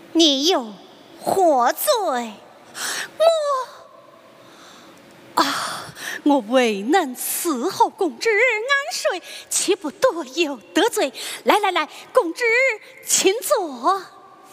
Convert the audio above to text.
你有何罪？ 我未能伺候公主安睡，岂不多有得罪？来，公主请坐。